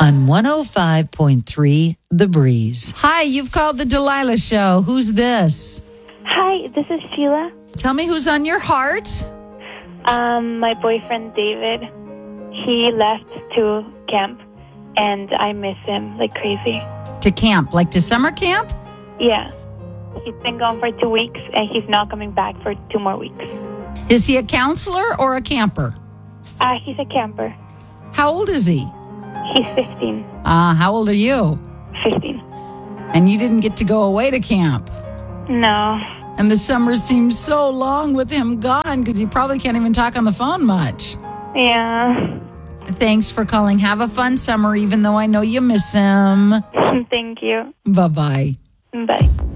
on 105.3 The Breeze. Hi, you've called the Delilah Show. Who's this? Hi, this is Sheila. Tell me who's on your heart. My boyfriend David, he left to camp, and I miss him like crazy. To camp, like to summer camp? Yeah. He's been gone for 2 weeks, and he's not coming back for 2 more weeks. Is he a counselor or a camper? He's a camper. How old is he? He's 15. How old are you? 15. And you didn't get to go away to camp. No. And the summer seems so long with him gone because you probably can't even talk on the phone much. Yeah. Thanks for calling. Have a fun summer, even though I know you miss him. Thank you. Bye-bye. Bye.